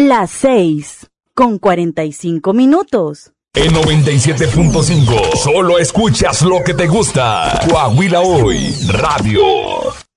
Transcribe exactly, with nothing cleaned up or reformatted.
Las seis, con cuarenta y cinco minutos. En noventa y siete punto cinco, solo escuchas lo que te gusta. Coahuila Hoy, Radio.